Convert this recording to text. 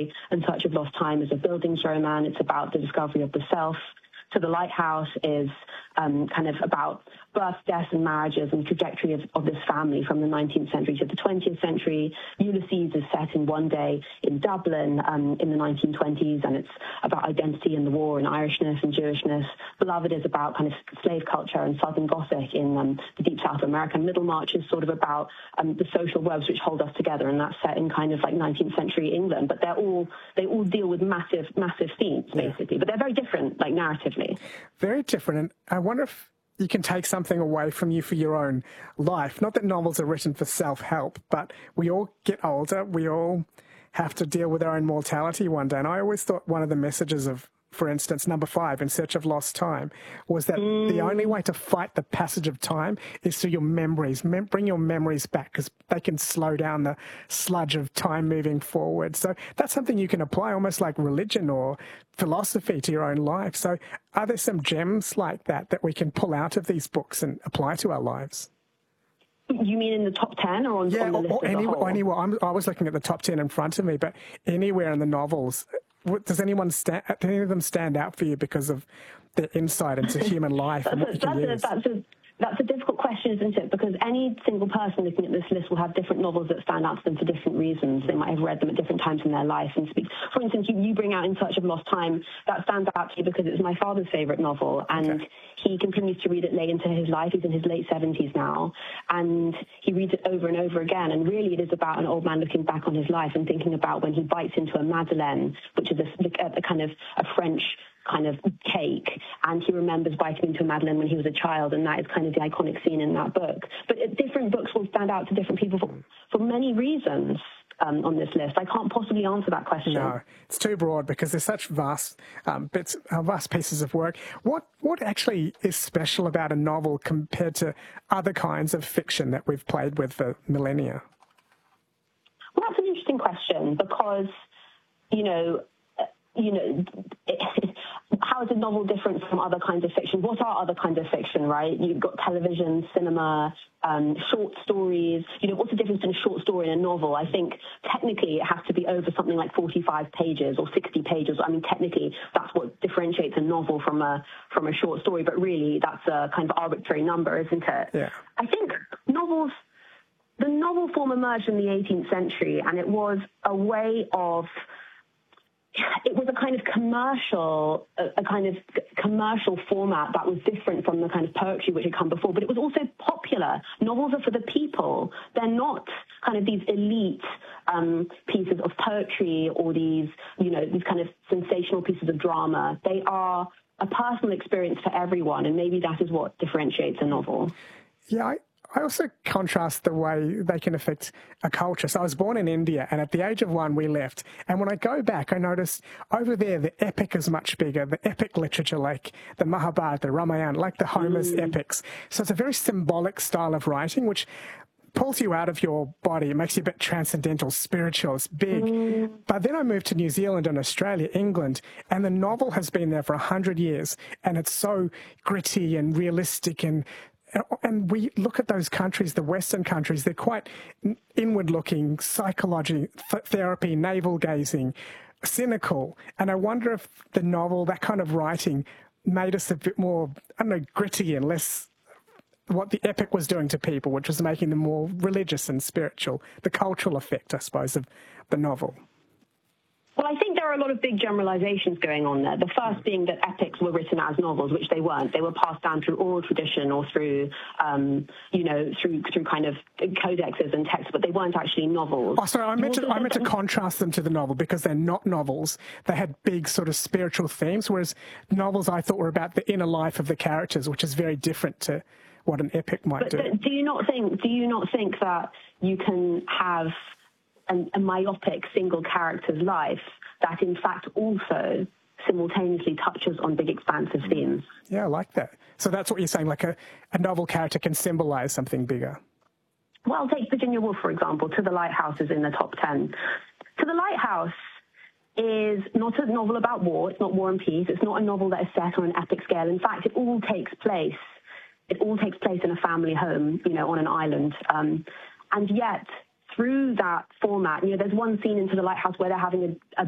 story. In Search of Lost Time is a buildings romance. It's about the discovery of the self. To the Lighthouse is kind of about birth, death, and marriages and trajectory of this family from the 19th century to the 20th century. Ulysses is set in one day in Dublin in the 1920s, and it's about identity in the war and Irishness and Jewishness. Beloved is about kind of slave culture and Southern Gothic in the deep South of America. Middlemarch is sort of about the social webs which hold us together, and that's set in kind of like 19th century England. But they all deal with massive themes, basically. But they're very different, like narratively. Very different. And I wonder if you can take something away from you for your own life. Not that novels are written for self-help, but we all get older. We all have to deal with our own mortality one day. And I always thought one of the messages of, for instance, number 5, In Search of Lost Time, was that the only way to fight the passage of time is through your memories. Bring your memories back, because they can slow down the sludge of time moving forward. So that's something you can apply almost like religion or philosophy to your own life. So are there some gems like that we can pull out of these books and apply to our lives? You mean in the top 10 or on the list or anywhere? I was looking at the top 10 in front of me, but anywhere in the novels. Does any of them stand out for you because of their insight into human life and what you can use? That's a difficult question, isn't it? Because any single person looking at this list will have different novels that stand out to them for different reasons. They might have read them at different times in their life. And for instance, you bring out In Search of Lost Time. That stands out to you because it's my father's favourite novel, and he continues to read it late into his life. He's in his late 70s now, and he reads it over and over again. And really, it is about an old man looking back on his life and thinking about when he bites into a madeleine, which is a kind of a French kind of cake, and he remembers biting into a madeleine when he was a child, and that is kind of the iconic scene in that book. But different books will stand out to different people for many reasons on this list. I can't possibly answer that question. No, it's too broad because there's such vast pieces of work. What actually is special about a novel compared to other kinds of fiction that we've played with for millennia? Well, that's an interesting question because, how is a novel different from other kinds of fiction? What are other kinds of fiction, right? You've got television, cinema, short stories. What's the difference between a short story and a novel? I think technically it has to be over something like 45 pages or 60 pages. I mean, technically that's what differentiates a novel from a short story, but really that's a kind of arbitrary number, isn't it? Yeah. I think the novel form emerged in the 18th century, and it was a way of... It was a kind of commercial format that was different from the kind of poetry which had come before, but it was also popular. Novels are for the people. They're not kind of these elite pieces of poetry or these kind of sensational pieces of drama. They are a personal experience for everyone, and maybe that is what differentiates a novel. Yeah, I also contrast the way they can affect a culture. So I was born in India, and at the age of 1, we left. And when I go back, I noticed over there, the epic is much bigger, the epic literature, like the Mahabharata, the Ramayana, like the Homer's epics. So it's a very symbolic style of writing, which pulls you out of your body. It makes you a bit transcendental, spiritual. It's big. But then I moved to New Zealand and Australia, England, and the novel has been there for 100 years. And it's so gritty and realistic, and we look at those countries, the Western countries, they're quite inward-looking, psychology, therapy, navel-gazing, cynical. And I wonder if the novel, that kind of writing, made us a bit more, gritty and less what the epic was doing to people, which was making them more religious and spiritual, the cultural effect, I suppose, of the novel. Well, I think there are a lot of big generalizations going on there. The first being that epics were written as novels, which they weren't. They were passed down through oral tradition or through, through kind of codexes and texts, but they weren't actually novels. Oh, sorry, I meant to contrast them to the novel because they're not novels. They had big sort of spiritual themes, whereas novels I thought were about the inner life of the characters, which is very different to what an epic might do. Do you not think that you can have a myopic single character's life that in fact also simultaneously touches on big expansive themes? Yeah, I like that. So that's what you're saying, like a novel character can symbolize something bigger. Well, take Virginia Woolf, for example. To the Lighthouse is in the top 10. To the Lighthouse is not a novel about war. It's not War and Peace. It's not a novel that is set on an epic scale. In fact, it all takes place in a family home, on an island. And yet, through that format, there's one scene in To the Lighthouse where they're having a